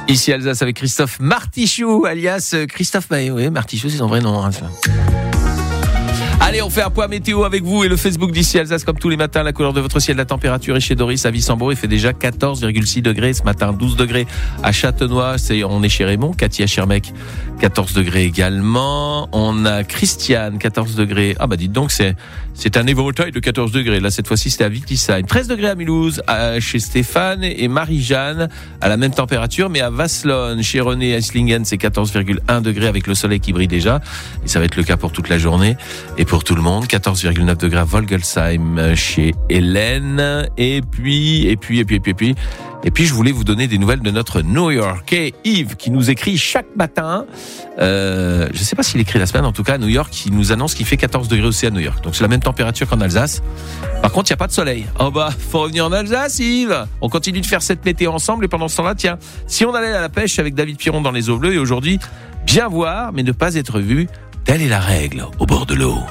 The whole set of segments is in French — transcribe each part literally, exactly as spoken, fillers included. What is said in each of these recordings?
Ici Alsace avec Christophe Martichoux, alias Christophe Maé. Oui, Martichoux, c'est son vrai nom. Hein, ça. Allez, on fait un point météo avec vous et le Facebook d'Ici Alsace comme tous les matins. La couleur de votre ciel, la température est chez Doris à Wissembourg. Il fait déjà quatorze virgule six degrés ce matin, douze degrés à Châtenois. C'est, on est chez Raymond. Cathy à Schirmeck, quatorze degrés également. On a Christiane, quatorze degrés. Ah bah dites donc, c'est c'est un éventail de quatorze degrés. Là, cette fois-ci, c'était à Wittlisheim. treize degrés à Mulhouse, à, chez Stéphane et Marie-Jeanne, à la même température, mais à Vasselonne, chez René à Esslingen, c'est quatorze virgule un degrés avec le soleil qui brille déjà. Et ça va être le cas pour toute la journée. Et pour tout le monde, quatorze virgule neuf degrés à Volgelsheim chez Hélène. Et puis, et puis, et puis, et puis, et puis, et puis, je voulais vous donner des nouvelles de notre New-Yorkais Yves, qui nous écrit chaque matin. Euh, je ne sais pas s'il écrit la semaine, en tout cas, à New York, qui nous annonce qu'il fait quatorze degrés aussi à New York. Donc, c'est la même température qu'en Alsace. Par contre, il n'y a pas de soleil. Oh bah, faut revenir en Alsace, Yves. On continue de faire cette météo ensemble et pendant ce temps-là, tiens, si on allait à la pêche avec David Piron dans les eaux bleues et aujourd'hui, bien voir, mais ne pas être vu, telle est la règle au bord de l'eau.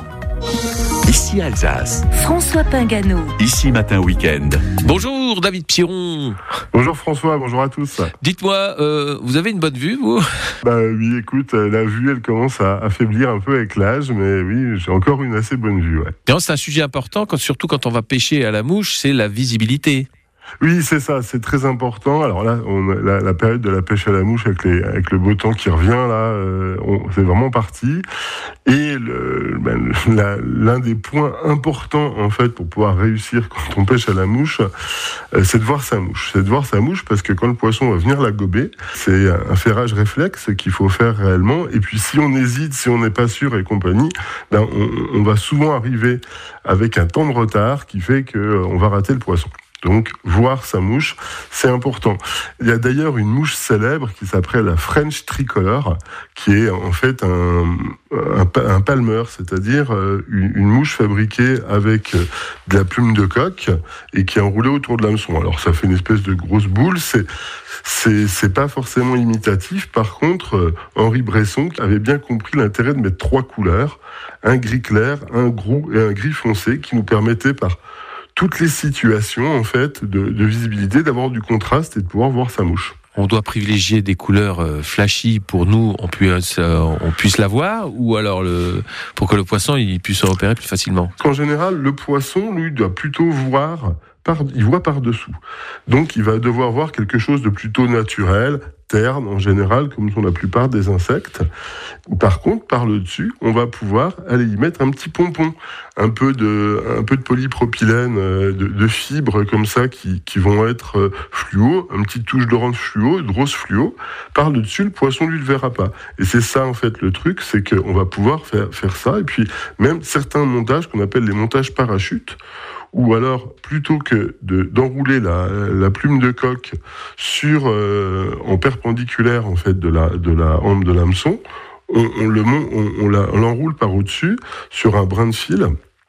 Ici Alsace. François Pingano. Ici Matin Week-end. Bonjour David Piron. Bonjour François, bonjour à tous. Dites-moi, euh, vous avez une bonne vue, vous ? Bah oui, écoute, la vue, elle commence à affaiblir un peu avec l'âge, mais oui, j'ai encore une assez bonne vue. Ouais. Non, c'est un sujet important, quand, surtout quand on va pêcher à la mouche, c'est la visibilité. Oui, c'est ça, c'est très important. Alors là, on a la, la période de la pêche à la mouche avec, les, avec le beau temps qui revient, là, euh, on, c'est vraiment parti. Et le, ben, la, l'un des points importants, en fait, pour pouvoir réussir quand on pêche à la mouche, euh, c'est de voir sa mouche. C'est de voir sa mouche parce que quand le poisson va venir la gober, c'est un ferrage réflexe qu'il faut faire réellement. Et puis si on hésite, si on n'est pas sûr et compagnie, ben, on, on va souvent arriver avec un temps de retard qui fait qu'on va rater le poisson. Donc, voir sa mouche, c'est important. Il y a d'ailleurs une mouche célèbre qui s'appelle la French Tricolor, qui est en fait un, un, un palmeur, c'est-à-dire une, une mouche fabriquée avec de la plume de coq et qui est enroulée autour de l'hameçon. Alors, ça fait une espèce de grosse boule. C'est, c'est, c'est pas forcément imitatif. Par contre, Henri Bresson avait bien compris l'intérêt de mettre trois couleurs, un gris clair, un roux et un gris foncé, qui nous permettaient par toutes les situations, en fait, de, de visibilité, d'avoir du contraste et de pouvoir voir sa mouche. On doit privilégier des couleurs euh, flashy pour nous, on puisse, euh, on puisse la voir, ou alors le, pour que le poisson il puisse se repérer plus facilement. En général, le poisson, lui, doit plutôt voir, par, il voit par-dessous. Donc, il va devoir voir quelque chose de plutôt naturel, terne en général, comme sont la plupart des insectes. Par contre, par le dessus, on va pouvoir aller y mettre un petit pompon, un peu de, un peu de polypropylène, de, de fibres comme ça qui, qui vont être fluo, une petite touche d'orange fluo, de rose fluo. Par le dessus, le poisson lui le verra pas. Et c'est ça en fait le truc, c'est qu'on va pouvoir faire faire ça. Et puis même certains montages qu'on appelle les montages parachutes, ou alors plutôt que de, d'enrouler la, la plume de coq sur euh, en perpendiculaire en fait de la de la hampe de l'hameçon, on, on le on, on, la, on l'enroule par au-dessus sur un brin de fil.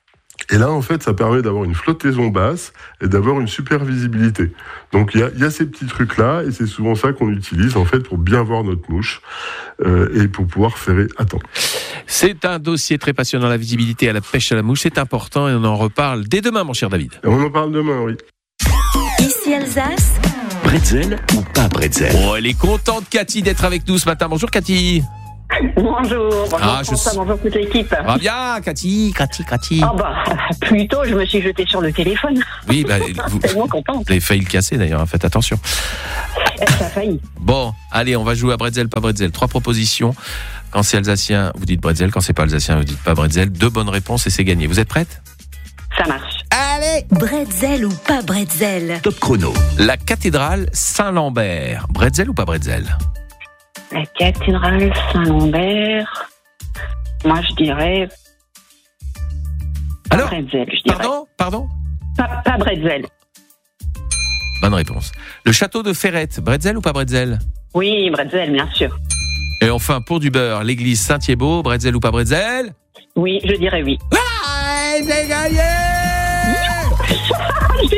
Et là, en fait, ça permet d'avoir une flottaison basse et d'avoir une super visibilité. Donc, il y a, y a ces petits trucs-là, et c'est souvent ça qu'on utilise, en fait, pour bien voir notre mouche euh, et pour pouvoir ferrer à temps. C'est un dossier très passionnant, la visibilité à la pêche à la mouche. C'est important et on en reparle dès demain, mon cher David. Et on en parle demain, oui. Ici Alsace. Bretzel ou pas bretzel ? Oh, elle est contente, Cathy, d'être avec nous ce matin. Bonjour, Cathy. Bonjour, bonjour Ah, François, je... bonjour toute l'équipe. Ah bien, Cathy, Cathy, Cathy. Ah bah, plutôt, je me suis jetée sur le téléphone. Oui, bah, vous, tellement contente. vous avez failli le casser d'ailleurs, faites attention. Ça a failli. Bon, allez, on va jouer à bretzel, pas bretzel. Trois propositions. Quand c'est alsacien, vous dites bretzel. Quand c'est pas alsacien, vous dites pas bretzel. Deux bonnes réponses et c'est gagné. Vous êtes prête ? Ça marche. Allez ! Bretzel ou pas bretzel ? Top chrono. La cathédrale Saint-Lambert. Bretzel ou pas bretzel ? La cathédrale Saint-Lambert. Moi, je dirais. Pas Alors, bretzel, je dirais. Pardon Pardon Pas, pas bretzel. Bonne réponse. Le château de Ferrette. Bretzel ou pas bretzel ? Oui, bretzel, bien sûr. Et enfin, pour du beurre, l'église Saint-Thiébaut. Bretzel ou pas bretzel ? Oui, je dirais oui. Ah, c'est gagné !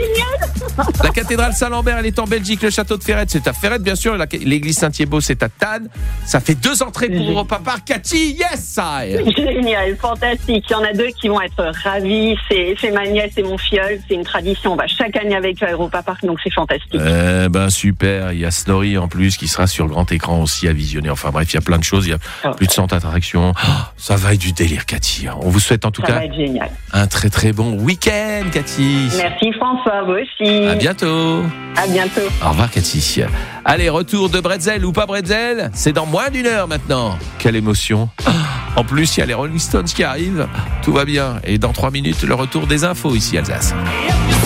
Génial! La cathédrale Saint-Lambert, elle est en Belgique. Le château de Ferrette, c'est à Ferrette, bien sûr. La- L'église Saint-Thiébaut, c'est à Tannes. Ça fait deux entrées pour Génial. repas par Cathy. Yes, I. Génial, fantastique. Il y en a deux qui vont être ravis. C'est, c'est ma nièce et mon filleul. C'est une tradition. On va chaque année avec eux à Europa Park, donc c'est fantastique. Eh ben super, il y a Snorri en plus qui sera sur grand écran aussi à visionner. Enfin bref, il y a plein de choses, il y a Oh. plus de cent attractions. Oh, ça va être du délire, Cathy. On vous souhaite en tout Ça cas va être génial. un très très bon week-end, Cathy. Merci François, vous aussi. À bientôt. À bientôt. Au revoir, Cathy. Allez, retour de Bretzel ou pas Bretzel, c'est dans moins d'une heure maintenant. Quelle émotion. En plus, il y a les Rolling Stones qui arrivent. Tout va bien. Et dans trois minutes, le retour des infos ici, Alsace.